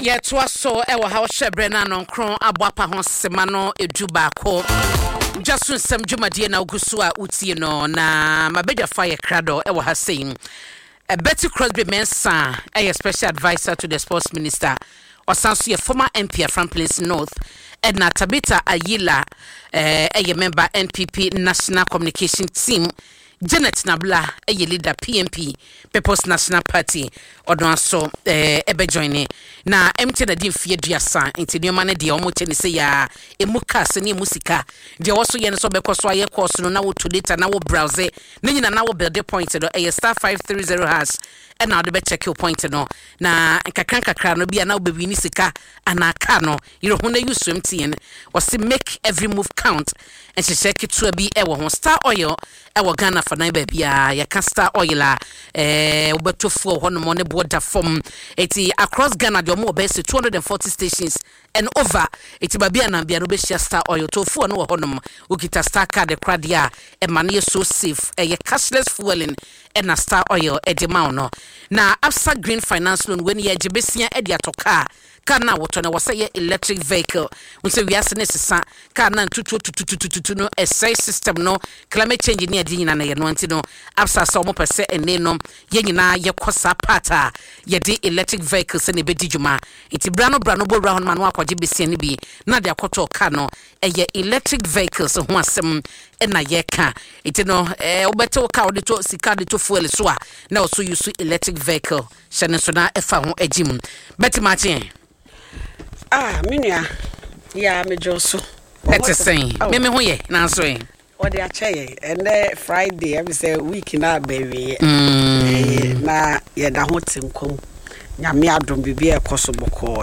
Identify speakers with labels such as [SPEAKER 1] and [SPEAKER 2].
[SPEAKER 1] Ye twa so ewa ha hyebre na no nkron aboapa ho sema no edu baako jasun sem dwumadie na ogusu a utie no na mabedwa fire krado ewa ha sein Betty Crosby Mensah a special advisor to the sports minister osanso ye former MP from Plains North Edna Tabita Ayila a member NPP National Communication Team Janet Nabla a leader PMP People's National Party odonso ebe join na empty na di fie duasa nti ne mane de omo tene se ya emuka se ne musika de woso ye ne so bekoso aye course no na wo to data na wo browse ne nyina na wo build point no star 530 has and now the check your point no na kakra no bia na wo bewi ni sika anaka no you know na you swim tin was to make every move count and she check it to be e wo star oil e wo Ghana for na bia ya ka star oil a obetofo ho no mo ne border from eti across Ghana the more best 240 stations and over eti babia na bia no be share star oil to fo no ho no ukita star card the cradia e man so safe e cashless fueling and a star oil e de ma no na Absa Green Finance Loan when ye jebesia e de atoka kana woto na wasa electric vehicle unse wiase ne sesa kana tutu no essay system no climate change ni adi nyina na ye no anti no Absa so mo pese ene no ye nyina ye kosa pata ye de electric vehicles ne bedi djuma iti brano bo ra hono ma akwaje besia ne bi na de akoto ka no ye electric vehicles ho asem na ye ka iti no obete wo ka wo de to sika de to fuel so a na so use electric vehicle shane so na efa ho agim beti machi
[SPEAKER 2] Minia ya mejoso
[SPEAKER 1] saying me ho ye na so e
[SPEAKER 2] o de ache and Friday I say week na baby na ye da ho tinkom nyame adom bibia ekoso boko